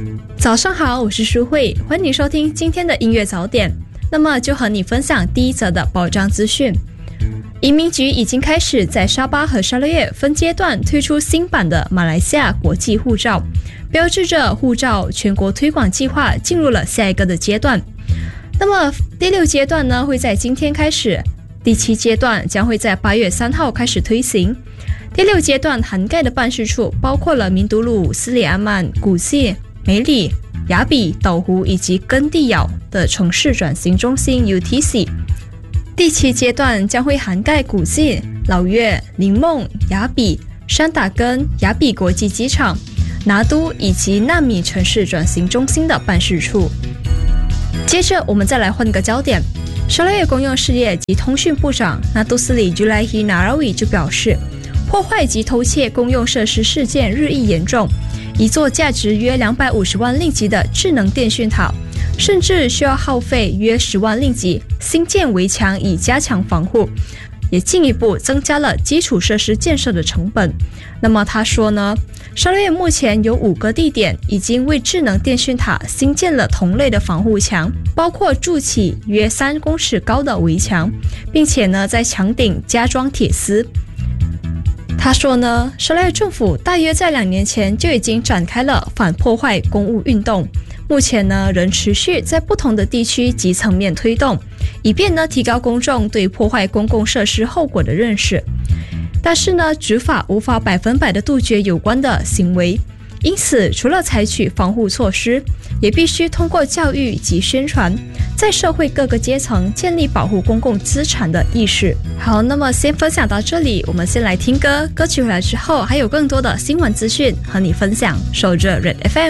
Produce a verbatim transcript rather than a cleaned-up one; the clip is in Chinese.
早上好，我是舒慧，欢迎收听今天的音乐早点。那么就和你分享第一则的保障资讯。移民局已经开始在沙巴和沙捞越分阶段推出新版的马来西亚国际护照，标志着护照全国推广计划进入了下一个的阶段。那么第六阶段呢，会在今天开始，第七阶段将会在八月三号开始推行。第六阶段涵盖的办事处包括了明都鲁、斯里阿曼、古谢、梅里、雅比、斗湖以及根蒂咬的城市转型中心 U T C。 第七阶段将会涵盖古谢、老越、林梦、雅比、山打根、雅比国际机场、拿督以及纳米城市转型中心的办事处。接着我们再来换个焦点，沙捞越公用事业及通讯部长纳杜斯里 Julaihi Narawi 就表示，破坏及偷窃公用设施事件日益严重，一座价值约两百五十万令吉的智能电讯塔，甚至需要耗费约十万令吉新建围墙以加强防护，也进一步增加了基础设施建设的成本。那么他说呢，沙捞越目前有五个地点已经为智能电讯塔新建了同类的防护墙，包括筑起约三公尺高的围墙，并且呢在墙顶加装铁丝。他说呢，沙捞越政府大约在两年前就已经展开了反破坏公务运动，目前呢仍持续在不同的地区及层面推动，以便呢提高公众对破坏公共设施后果的认识。但是呢，执法无法百分百的杜绝有关的行为，因此除了采取防护措施，也必须通过教育及宣传，在社会各个阶层建立保护公共资产的意识。好，那么先分享到这里，我们先来听歌，歌曲回来之后还有更多的新闻资讯和你分享，守着 Red F M。